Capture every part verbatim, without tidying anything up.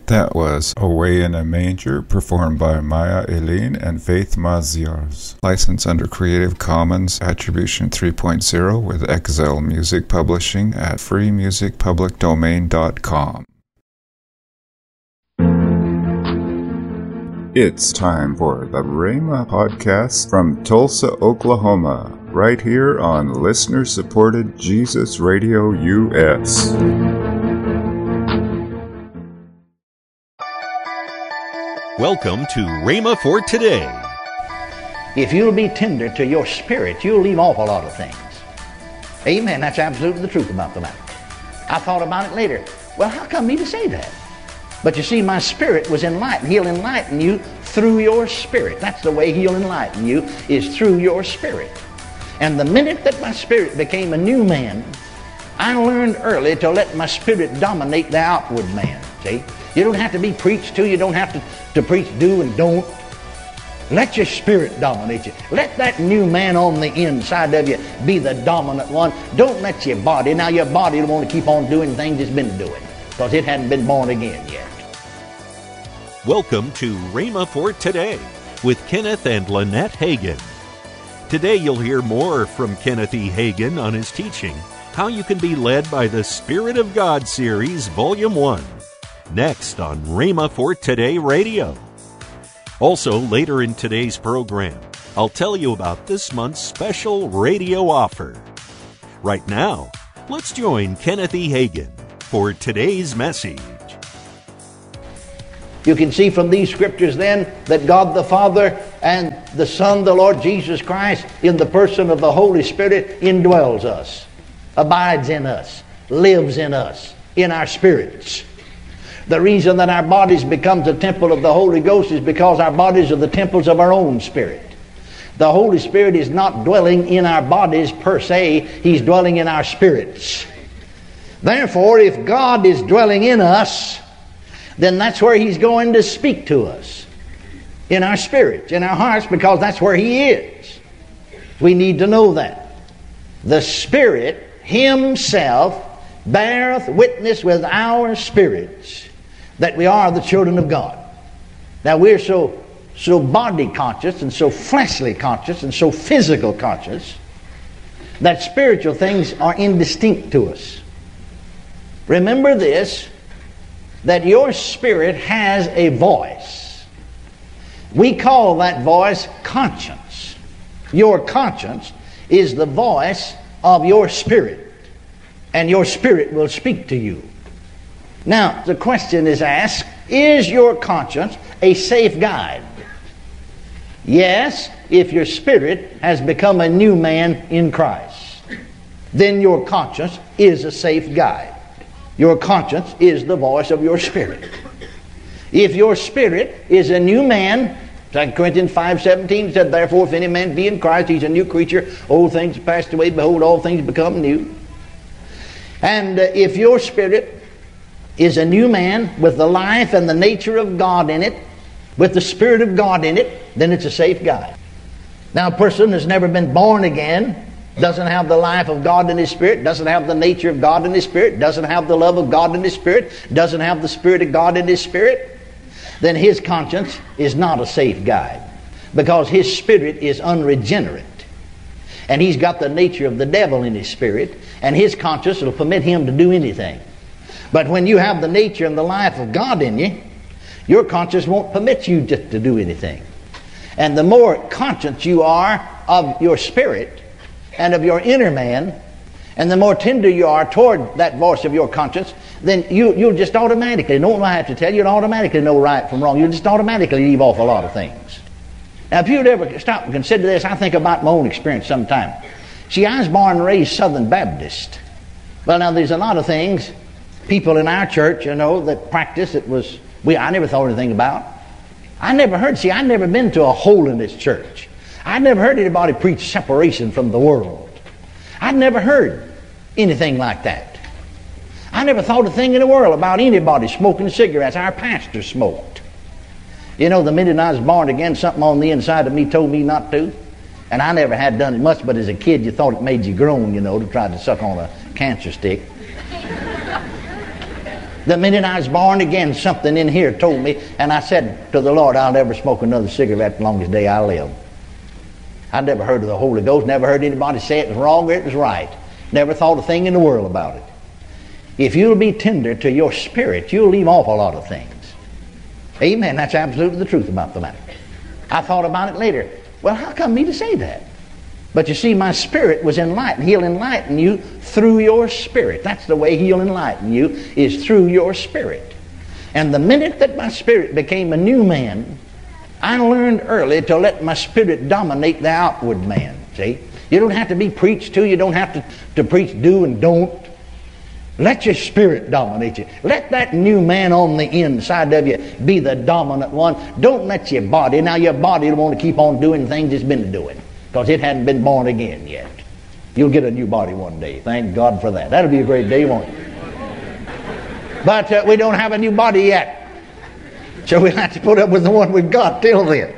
That was Away in a Manger, performed by Maya Eileen and Faith Maziars. Licensed under Creative Commons Attribution three point oh with Exile Music Publishing at free music public domain dot com. It's time for the Rhema Podcast from Tulsa, Oklahoma, right here on listener-supported Jesus Radio U S. Welcome to Rhema for Today. If you'll be tender to your spirit, you'll leave off a lot of things. Amen. That's absolutely the truth about the matter. I thought about it later. Well, how come me to say that? But you see, my spirit was enlightened. He'll enlighten you through your spirit. That's the way He'll enlighten you, is through your spirit. And the minute that my spirit became a new man, I learned early to let my spirit dominate the outward man. See? You don't have to be preached to. You don't have to, to preach do and don't. Let your spirit dominate you. Let that new man on the inside of you be the dominant one. Don't let your body. Now your body will want to keep on doing things it's been doing because it hadn't been born again yet. Welcome to Rhema for Today with Kenneth and Lynette Hagin. Today you'll hear more from Kenneth E. Hagin on his teaching, How You Can Be Led by the Spirit of God series, Volume one. Next on Rhema for Today Radio. Also, later in today's program, I'll tell you about this month's special radio offer. Right now, let's join Kenneth E. Hagin for today's message. You can see from these scriptures then that God the Father and the Son, the Lord Jesus Christ, in the person of the Holy Spirit, indwells us, abides in us, lives in us, in our spirits. The reason that our bodies becomes a temple of the Holy Ghost is because our bodies are the temples of our own spirit. The Holy Spirit is not dwelling in our bodies per se. He's dwelling in our spirits. Therefore, if God is dwelling in us, then that's where He's going to speak to us. In our spirits, in our hearts, because that's where He is. We need to know that. The Spirit Himself beareth witness with our spirits that we are the children of God. Now we're so so body conscious and so fleshly conscious and so physical conscious that spiritual things are indistinct to us. Remember this, that your spirit has a voice. We call that voice conscience. Your conscience is the voice of your spirit, and your spirit will speak to you. Now, the question is asked, is your conscience a safe guide? Yes, if your spirit has become a new man in Christ, then your conscience is a safe guide. Your conscience is the voice of your spirit. If your spirit is a new man, Second Corinthians five seventeen said, therefore, if any man be in Christ, he's a new creature. Old things have passed away, behold, all things become new. And uh, if your spirit is a new man with the life and the nature of God in it, with the Spirit of God in it, then it's a safe guide. Now, a person that's never been born again, doesn't have the life of God in his spirit, doesn't have the nature of God in his spirit, doesn't have the love of God in his spirit, doesn't have the Spirit of God in his spirit, then his conscience is not a safe guide, because his spirit is unregenerate. And he's got the nature of the devil in his spirit, and his conscience will permit him to do anything. But when you have the nature and the life of God in you, your conscience won't permit you just to do anything. And the more conscious you are of your spirit and of your inner man, and the more tender you are toward that voice of your conscience, then you, you'll just automatically, no one will have to tell you, you'll automatically know right from wrong. You'll just automatically leave off a lot of things. Now, if you'd ever stop and consider this, I think about my own experience sometime. See, I was born and raised Southern Baptist. Well, now, there's a lot of things people in our church, you know, that practice it was, we I never thought anything about. I never heard, see, I'd never been to a holiness church. I'd never heard anybody preach separation from the world. I'd never heard anything like that. I never thought a thing in the world about anybody smoking cigarettes. Our pastor smoked. You know, the minute I was born again, something on the inside of me told me not to. And I never had done it much, but as a kid, you thought it made you groan, you know, to try to suck on a cancer stick. The minute I was born again, something in here told me, and I said to the Lord, I'll never smoke another cigarette as long as day I live. I'd never heard of the Holy Ghost, never heard anybody say it was wrong or it was right. Never thought a thing in the world about it. If you'll be tender to your spirit, you'll leave off a lot of things. Amen. That's absolutely the truth about the matter. I thought about it later. Well, how come me to say that? But you see, my spirit was enlightened. He'll enlighten you through your spirit. That's the way He'll enlighten you, is through your spirit. And the minute that my spirit became a new man, I learned early to let my spirit dominate the outward man. See? You don't have to be preached to. You don't have to, to preach do and don't. Let your spirit dominate you. Let that new man on the inside of you be the dominant one. Don't let your body. Now your body will want to keep on doing things it's been doing because it hadn't been born again yet. You'll get a new body one day. Thank God for that. That'll be a great day, won't it? But uh, we don't have a new body yet. So we'll have to put up with the one we've got till then.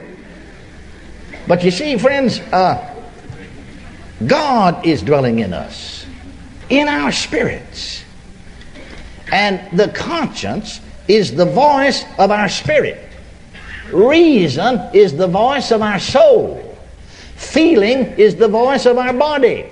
But you see, friends, uh, God is dwelling in us, in our spirits. And the conscience is the voice of our spirit. Reason is the voice of our soul. Feeling is the voice of our body.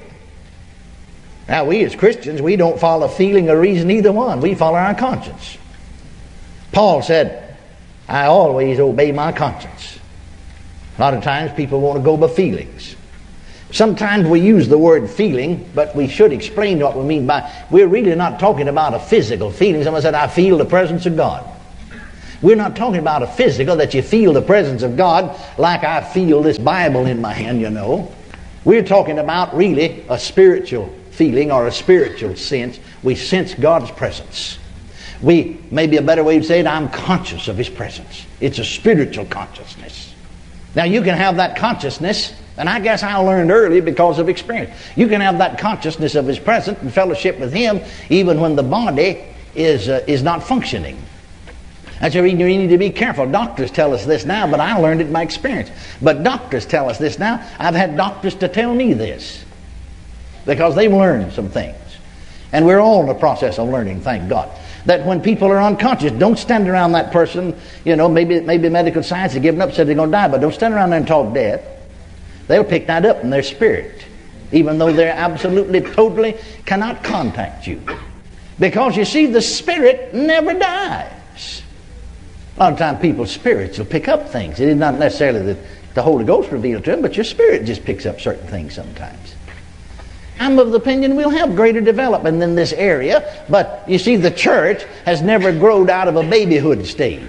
Now, we as Christians, we don't follow feeling or reason, either one. We follow our conscience. Paul said, I always obey my conscience. A lot of times people want to go by feelings. Sometimes we use the word feeling, but we should explain what we mean by, we're really not talking about a physical feeling. Someone said, I feel the presence of God. We're not talking about a physical, that you feel the presence of God like I feel this Bible in my hand, you know. We're talking about really a spiritual feeling or a spiritual sense. We sense God's presence. We, maybe a better way to say it, I'm conscious of His presence. It's a spiritual consciousness. Now you can have that consciousness, and I guess I learned early because of experience. You can have that consciousness of His presence and fellowship with Him even when the body is uh, is not functioning. That's why you need to be careful. Doctors tell us this now, but I learned it by experience. But doctors tell us this now. I've had doctors to tell me this because they've learned some things. And we're all in the process of learning, thank God. That when people are unconscious, don't stand around that person, you know, maybe maybe medical science has given up, said they're going to die, but don't stand around there and talk death. They'll pick that up in their spirit, even though they absolutely, totally cannot contact you. Because you see, the spirit never dies. A lot of times people's spirits will pick up things. It is not necessarily that the Holy Ghost revealed to them, but your spirit just picks up certain things sometimes. I'm of the opinion we'll have greater development in this area, but you see, the church has never grown out of a babyhood stage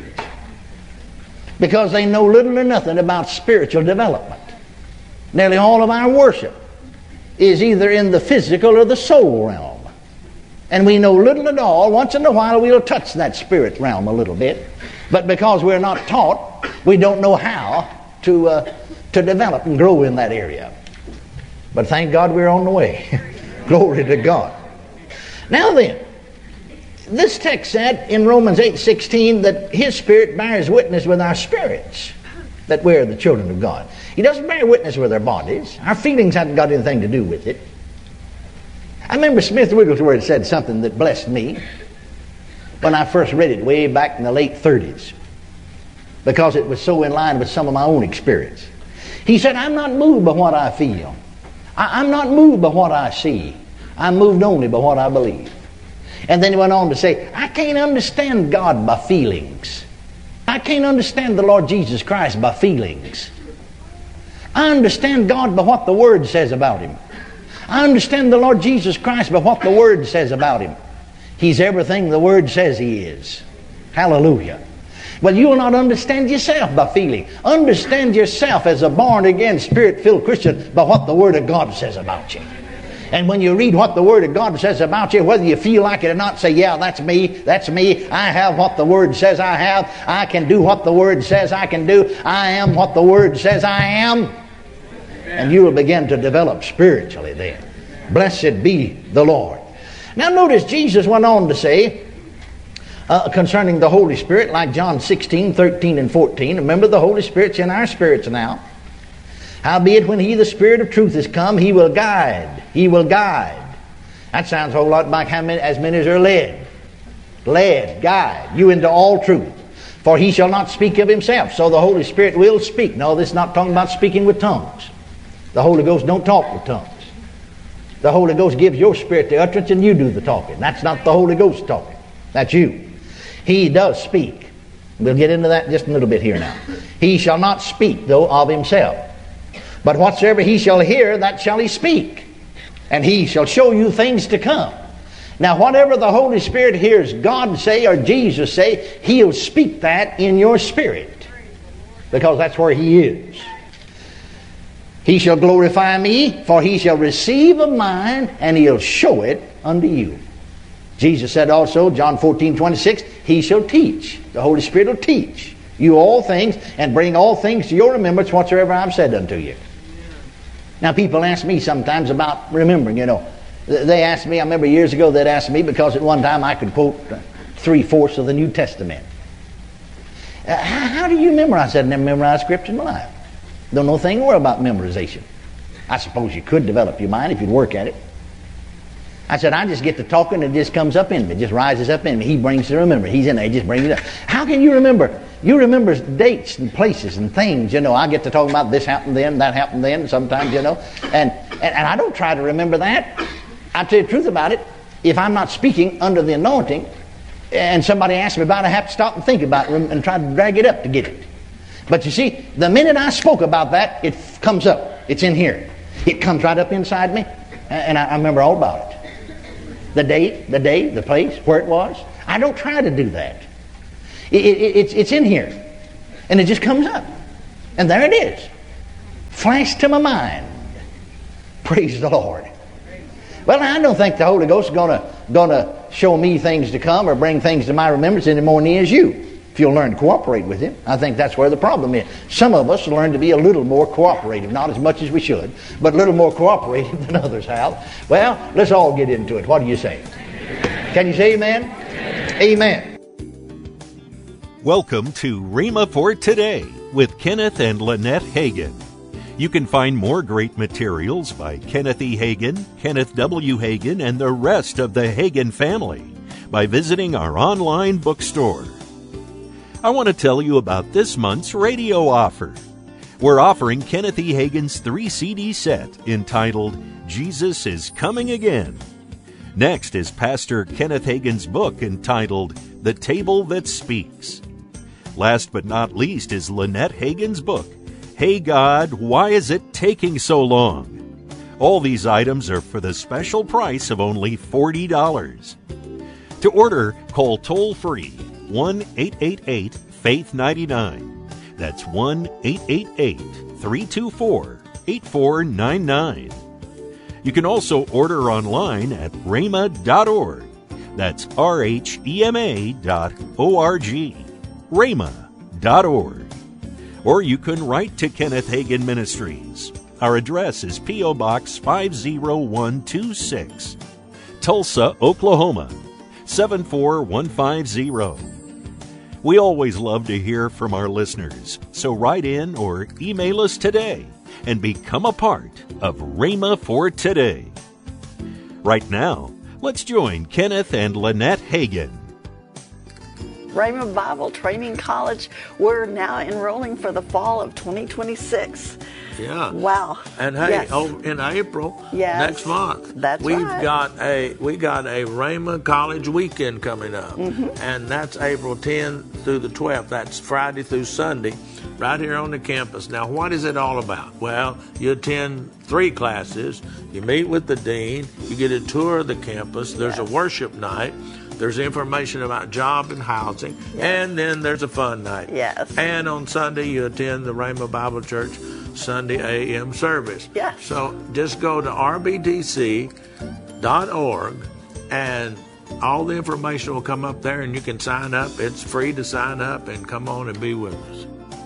because they know little or nothing about spiritual development. Nearly all of our worship is either in the physical or the soul realm. And we know little at all. Once in a while we'll touch that spirit realm a little bit. But because we're not taught, we don't know how to, uh, to develop and grow in that area. But thank God we're on the way. Glory to God. Now then, this text said in Romans eight sixteen that His Spirit bears witness with our spirits that we're the children of God. He doesn't bear witness with our bodies. Our feelings haven't got anything to do with it. I remember Smith Wigglesworth said something that blessed me when I first read it way back in the late thirties, because it was so in line with some of my own experience. He said, I'm not moved by what I feel. I, I'm not moved by what I see. I'm moved only by what I believe. And then he went on to say, I can't understand God by feelings. I can't understand the Lord Jesus Christ by feelings. I understand God by what the Word says about Him. I understand the Lord Jesus Christ by what the Word says about Him. He's everything the Word says He is. Hallelujah. Well, you will not understand yourself by feeling. Understand yourself as a born-again, Spirit-filled Christian by what the Word of God says about you. And when you read what the Word of God says about you, whether you feel like it or not, say, yeah, that's me, that's me. I have what the Word says I have. I can do what the Word says I can do. I am what the Word says I am. Amen. And you will begin to develop spiritually then. Blessed be the Lord. Now notice Jesus went on to say, uh, concerning the Holy Spirit, like John sixteen, thirteen, and fourteen. Remember, the Holy Spirit's in our spirits now. Howbeit, when He, the Spirit of truth, is come, He will guide. He will guide. That sounds a whole lot like how many, as many as are led. led, guide you into all truth. For he shall not speak of himself, so the Holy Spirit will speak. No, this is not talking about speaking with tongues. The Holy Ghost don't talk with tongues. The Holy Ghost gives your spirit the utterance and you do the talking. That's not the Holy Ghost talking. That's you. He does speak. We'll get into that just a little bit here now. He shall not speak, though, of himself. But whatsoever he shall hear, that shall he speak. And he shall show you things to come. Now, whatever the Holy Spirit hears God say or Jesus say, he'll speak that in your spirit. Because that's where he is. He shall glorify me, for he shall receive of mine, and he'll show it unto you. Jesus said also, John fourteen twenty-six, he shall teach. The Holy Spirit will teach you all things, and bring all things to your remembrance whatsoever I've said unto you. Now, people ask me sometimes about remembering, you know. They asked me, I remember years ago, they'd asked me, because at one time I could quote three-fourths of the New Testament. Uh, how, how do you memorize? I said, I never memorized Scripture in my life. Don't know a thing more about memorization. I suppose you could develop your mind if you'd work at it. I said, I just get to talking and it just comes up in me. It just rises up in me. He brings to remember. He's in there. He just brings it up. How can you remember? You remember dates and places and things, you know. I get to talk about this happened then, that happened then sometimes, you know. And, and, and I don't try to remember that. I'll tell you the truth about it. If I'm not speaking under the anointing and somebody asks me about it, I have to stop and think about it and try to drag it up to get it. But you see, the minute I spoke about that, it comes up. It's in here. It comes right up inside me, and I, I remember all about it. The date, the day, the place, where it was. I don't try to do that. It, it, it's, it's in here, and it just comes up. And there it is. Flashed to my mind. Praise the Lord. Well, I don't think the Holy Ghost is going to going to show me things to come or bring things to my remembrance any more than he is you. If you'll learn to cooperate with him. I think that's where the problem is. Some of us learn to be a little more cooperative, not as much as we should, but a little more cooperative than others have. Well, let's all get into it. What do you say? Can you say amen? Amen. Welcome to Rhema for Today with Kenneth and Lynette Hagin. You can find more great materials by Kenneth E. Hagin, Kenneth W. Hagin, and the rest of the Hagin family by visiting our online bookstore. I want to tell you about this month's radio offer. We're offering Kenneth E. Hagin's three C D set entitled Jesus is Coming Again. Next is Pastor Kenneth Hagin's book entitled The Table That Speaks. Last but not least is Lynette Hagin's book, Hey God, Why Is It Taking So Long? All these items are for the special price of only forty dollars. To order, call toll-free one eight eight eight, faith nine nine. That's one eight eight eight, three two four, eight four nine nine. You can also order online at rhema dot org. That's R H E M A dot O R G. rhema dot org. Or you can write to Kenneth Hagin Ministries. Our address is P O Box five oh one two six, Tulsa, Oklahoma, seven four one five zero. We always love to hear from our listeners, so write in or email us today and become a part of Rhema for Today. Right now, let's join Kenneth and Lynette Hagin. Rhema Bible Training College, we're now enrolling for the fall of twenty twenty-six. Yeah. Wow. And hey, yes. oh, in April, yes. next month, that's we've right. got a we got a Rhema College weekend coming up, mm-hmm. and that's April tenth through the twelfth. That's Friday through Sunday, right here on the campus. Now, what is it all about? Well, you attend three classes, you meet with the dean, you get a tour of the campus. There's yes. a worship night. There's information about job and housing, yes. and then there's a fun night. Yes. And on Sunday, you attend the Rhema Bible Church Sunday A M service. Yes. So just go to r b d c dot org, and all the information will come up there, and you can sign up. It's free to sign up and come on and be with us.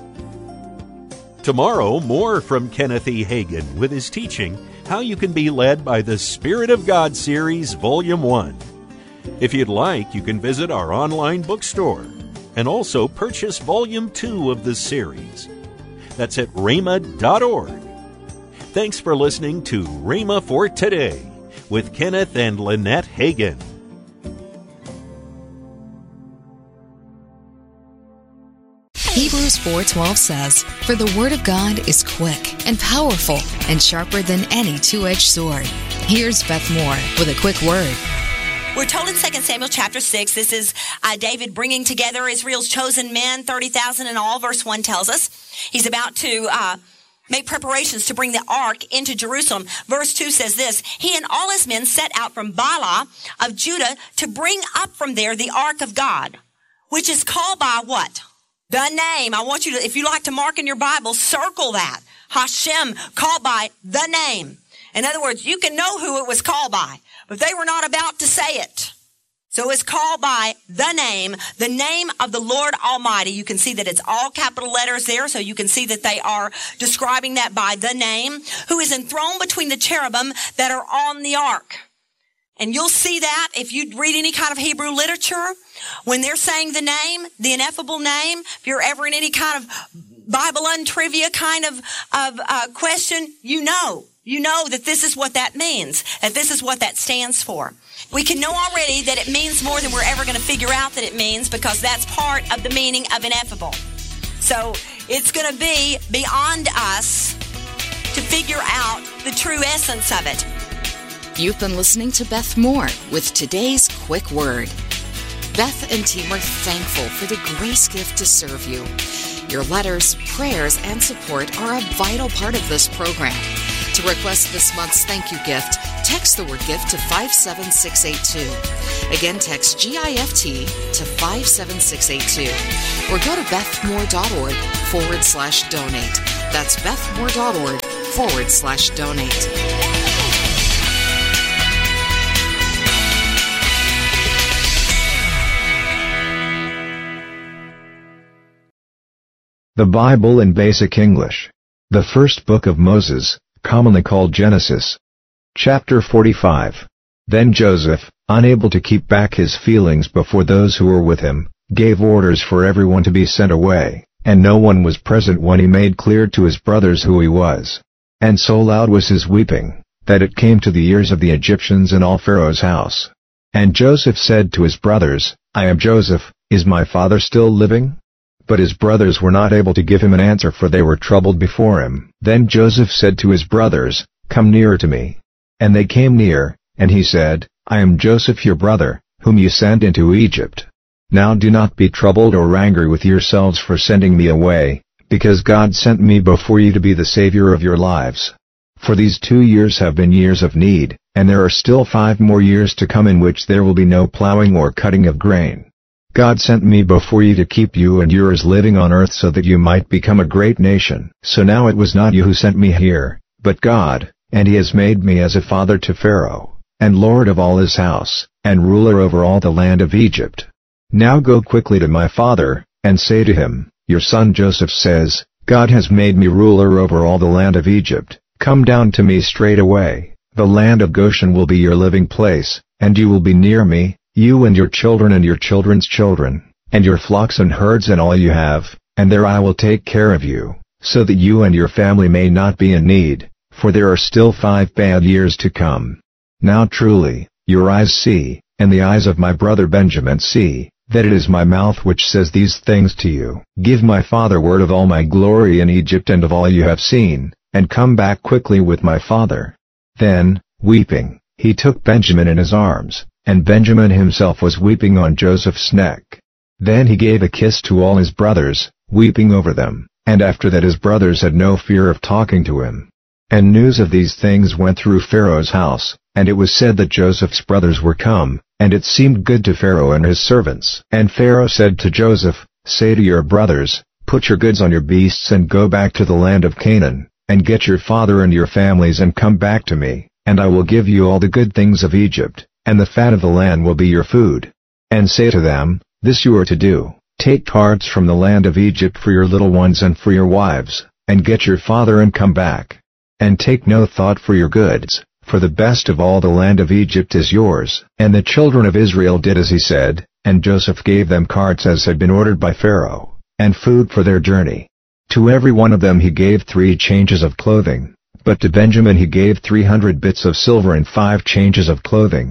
Tomorrow, more from Kenneth E. Hagin with his teaching, How You Can Be Led by the Spirit of God series, Volume one. If you'd like, you can visit our online bookstore and also purchase Volume two of the series. That's at rhema dot org. Thanks for listening to Rhema for Today with Kenneth and Lynette Hagin. Hebrews four twelve says, "For the word of God is quick and powerful and sharper than any two-edged sword." Here's Beth Moore with a quick word. We're told in Second Samuel chapter six, this is uh, David bringing together Israel's chosen men, thirty thousand in all. Verse one tells us he's about to uh, make preparations to bring the ark into Jerusalem. Verse two says this, "He and all his men set out from Baalah of Judah to bring up from there the ark of God, which is called by" what? The name. I want you to, if you like to mark in your Bible, circle that. Hashem, called by the name. In other words, you can know who it was called by, but they were not about to say it. So it's called by the name, the name of the Lord Almighty. You can see that it's all capital letters there, so you can see that they are describing that by the name, who is enthroned between the cherubim that are on the ark. And you'll see that if you read any kind of Hebrew literature, when they're saying the name, the ineffable name, if you're ever in any kind of Bible untrivia kind of, of uh, question, you know. You know that this is what that means, that this is what that stands for. We can know already that it means more than we're ever going to figure out that it means, because that's part of the meaning of ineffable. So it's going to be beyond us to figure out the true essence of it. You've been listening to Beth Moore with today's quick word. Beth and team are thankful for the grace gift to serve you. Your letters, prayers, and support are a vital part of this program. To request this month's thank you gift, text the word gift to five seven six eight two. Again, text G I F T to five seven six eight two. Or go to bethmore.org forward slash donate. That's bethmore.org forward slash donate. The Bible in Basic English. The first book of Moses, commonly called Genesis. Chapter forty-five. Then Joseph, unable to keep back his feelings before those who were with him, gave orders for everyone to be sent away, and no one was present when he made clear to his brothers who he was. And so loud was his weeping, that it came to the ears of the Egyptians and all Pharaoh's house. And Joseph said to his brothers, "I am Joseph, is my father still living?" But his brothers were not able to give him an answer, for they were troubled before him. Then Joseph said to his brothers, "Come nearer to me." And they came near, and he said, "I am Joseph your brother, whom you sent into Egypt. Now do not be troubled or angry with yourselves for sending me away, because God sent me before you to be the Savior of your lives. For these two years have been years of need, and there are still five more years to come in which there will be no plowing or cutting of grain. God sent me before you to keep you and yours living on earth so that you might become a great nation. So now it was not you who sent me here, but God, and he has made me as a father to Pharaoh, and lord of all his house, and ruler over all the land of Egypt. Now go quickly to my father, and say to him, your son Joseph says, God has made me ruler over all the land of Egypt. Come down to me straight away. The land of Goshen will be your living place, and you will be near me, you and your children and your children's children, and your flocks and herds and all you have, and there I will take care of you, so that you and your family may not be in need, for there are still five bad years to come. Now truly, your eyes see, and the eyes of my brother Benjamin see, that it is my mouth which says these things to you. Give my father word of all my glory in Egypt and of all you have seen, and come back quickly with my father. Then, weeping, he took Benjamin in his arms, and Benjamin himself was weeping on Joseph's neck. Then he gave a kiss to all his brothers, weeping over them, and after that his brothers had no fear of talking to him. And news of these things went through Pharaoh's house, and it was said that Joseph's brothers were come, and it seemed good to Pharaoh and his servants. And Pharaoh said to Joseph, say to your brothers, put your goods on your beasts and go back to the land of Canaan, and get your father and your families and come back to me, and I will give you all the good things of Egypt, and the fat of the land will be your food. And say to them, this you are to do, take carts from the land of Egypt for your little ones and for your wives, and get your father and come back. And take no thought for your goods, for the best of all the land of Egypt is yours. And the children of Israel did as he said, and Joseph gave them carts as had been ordered by Pharaoh, and food for their journey. To every one of them he gave three changes of clothing, but to Benjamin he gave three hundred bits of silver and five changes of clothing.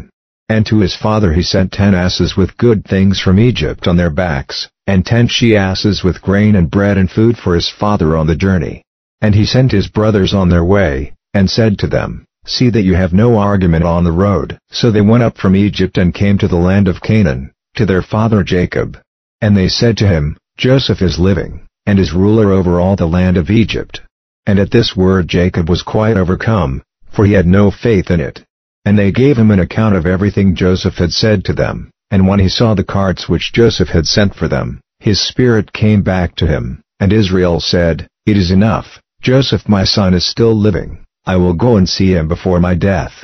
And to his father he sent ten asses with good things from Egypt on their backs, and ten she-asses with grain and bread and food for his father on the journey. And he sent his brothers on their way, and said to them, See that you have no argument on the road. So they went up from Egypt and came to the land of Canaan, to their father Jacob. And they said to him, Joseph is living, and is ruler over all the land of Egypt. And at this word Jacob was quite overcome, for he had no faith in it. And they gave him an account of everything Joseph had said to them, and when he saw the carts which Joseph had sent for them, his spirit came back to him, and Israel said, It is enough, Joseph my son is still living, I will go and see him before my death.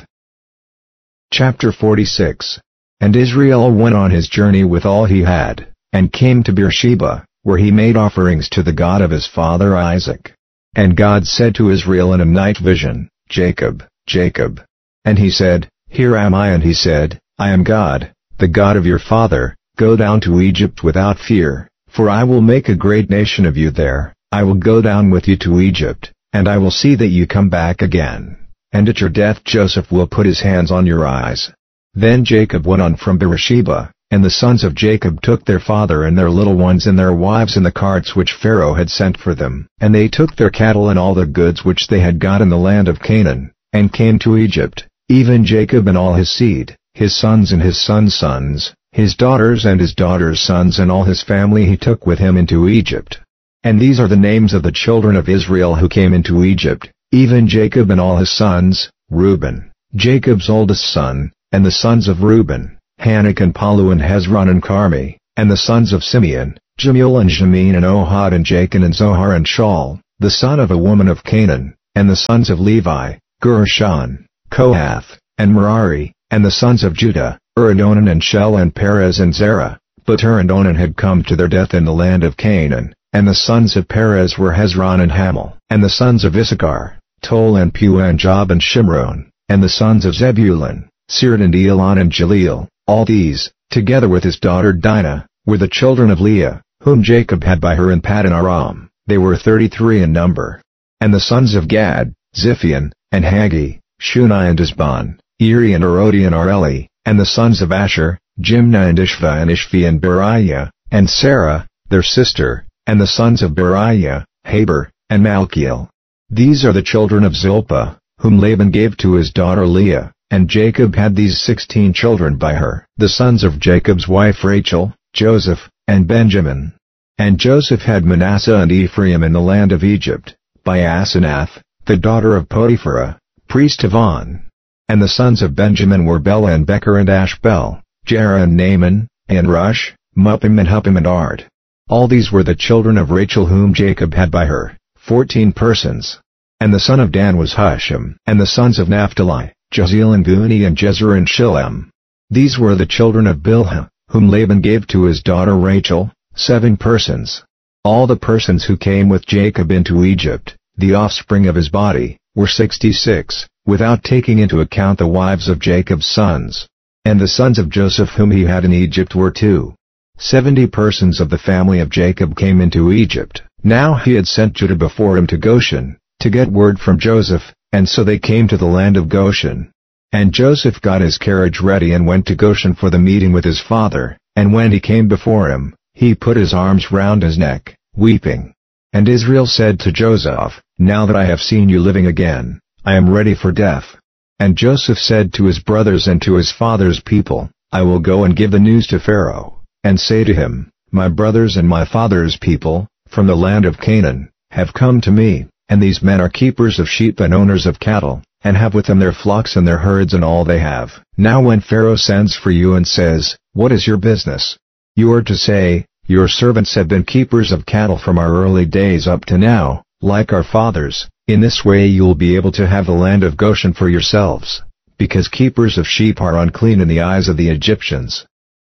Chapter forty-six. And Israel went on his journey with all he had, and came to Beersheba, where he made offerings to the God of his father Isaac. And God said to Israel in a night vision, Jacob, Jacob. And he said, Here am I. And he said, I am God, the God of your father. Go down to Egypt without fear, for I will make a great nation of you there. I will go down with you to Egypt, and I will see that you come back again. And at your death Joseph will put his hands on your eyes. Then Jacob went on from Beersheba, and the sons of Jacob took their father and their little ones and their wives in the carts which Pharaoh had sent for them. And they took their cattle and all the goods which they had got in the land of Canaan, and came to Egypt, even Jacob and all his seed, his sons and his sons' sons, his daughters and his daughters' sons and all his family he took with him into Egypt. And these are the names of the children of Israel who came into Egypt, even Jacob and all his sons, Reuben, Jacob's oldest son, and the sons of Reuben, Hanok and Palu and Hezron and Carmi, and the sons of Simeon, Jemuel and Jamin and Ohad and Jachin and Zohar and Shaul, the son of a woman of Canaan, and the sons of Levi, Gershon, Kohath, and Merari, and the sons of Judah, Ur and Onan and Shel and Perez and Zerah. But Ur and Onan had come to their death in the land of Canaan, and the sons of Perez were Hezron and Hamel, and the sons of Issachar, Tol and Puah and Job and Shimron, and the sons of Zebulun, Sered and Elon and Jaleel. All these, together with his daughter Dinah, were the children of Leah, whom Jacob had by her in Paddan Aram. They were thirty-three in number. And the sons of Gad, Ziphion, and Haggi, Shuni and Isban, Eri and Arodi and Areli, and the sons of Asher, Jimnah and Ishva and Ishvi and Beriah, and Sarah, their sister, and the sons of Beriah, Heber, and Malchiel. These are the children of Zilpah, whom Laban gave to his daughter Leah. And Jacob had these sixteen children by her, the sons of Jacob's wife Rachel, Joseph, and Benjamin. And Joseph had Manasseh and Ephraim in the land of Egypt, by Asenath, the daughter of Potiphera, priest of On. And the sons of Benjamin were Bela and Becher and Ashbel, Jerah and Naaman, and Rush, Muppim and Huppim and Ard. All these were the children of Rachel whom Jacob had by her, fourteen persons. And the son of Dan was Hushim, and the sons of Naphtali, Jaziel and Guni and Jezer and Shillem. These were the children of Bilhah, whom Laban gave to his daughter Rachel, seven persons. All the persons who came with Jacob into Egypt, the offspring of his body, were sixty-six, without taking into account the wives of Jacob's sons. And the sons of Joseph whom he had in Egypt were two. Seventy persons of the family of Jacob came into Egypt. Now he had sent Judah before him to Goshen, to get word from Joseph, and so they came to the land of Goshen. And Joseph got his carriage ready and went to Goshen for the meeting with his father, and when he came before him, he put his arms round his neck, weeping. And Israel said to Joseph, Now that I have seen you living again, I am ready for death. And Joseph said to his brothers and to his father's people, I will go and give the news to Pharaoh, and say to him, My brothers and my father's people, from the land of Canaan, have come to me. And these men are keepers of sheep and owners of cattle, and have with them their flocks and their herds and all they have. Now when Pharaoh sends for you and says, What is your business? You are to say, Your servants have been keepers of cattle from our early days up to now, like our fathers. In this way you will be able to have the land of Goshen for yourselves, because keepers of sheep are unclean in the eyes of the Egyptians.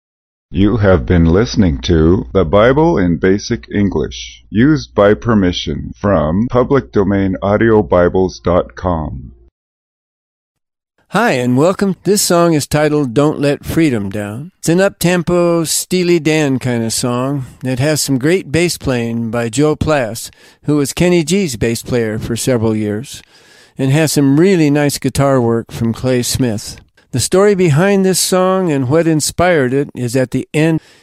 You have been listening to The Bible in Basic English, used by permission from public domain audio bibles dot com. Hi, and welcome. This song is titled Don't Let Freedom Down. It's an up-tempo, Steely Dan kind of song that has some great bass playing by Joe Plass, who was Kenny G's bass player for several years, and has some really nice guitar work from Clay Smith. The story behind this song and what inspired it is at the end.